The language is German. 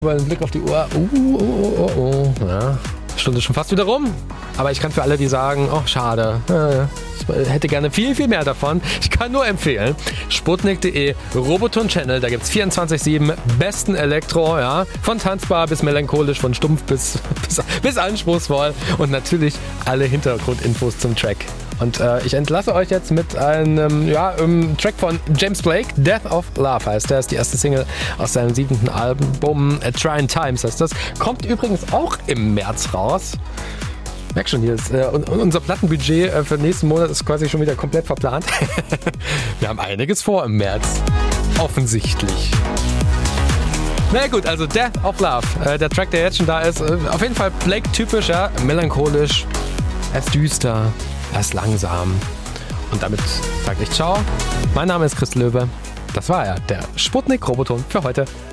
Über den Blick auf die Uhr. Ja. Stunde schon fast wieder rum. Aber ich kann für alle, die sagen, oh schade, ich hätte gerne viel, viel mehr davon. Ich kann nur empfehlen, sputnik.de, Roboton Channel, da gibt's 24/7 besten Elektro, ja, von tanzbar bis melancholisch, von stumpf bis anspruchsvoll und natürlich alle Hintergrundinfos zum Track. Und ich entlasse euch jetzt mit einem Track von James Blake, Death of Love heißt der, ist die erste Single aus seinem 7. Album, Trying Times heißt das. Kommt übrigens auch im März raus. Merk schon, hier ist unser Plattenbudget für den nächsten Monat ist quasi schon wieder komplett verplant. Wir haben einiges vor im März. Offensichtlich. Na gut, also Death of Love, der Track, der jetzt schon da ist, auf jeden Fall Blake-typisch, ja, melancholisch, er ist düster. Er ist langsam. Und damit sage ich ciao. Mein Name ist Chris Löwe. Das war er, der Sputnik Roboton für heute.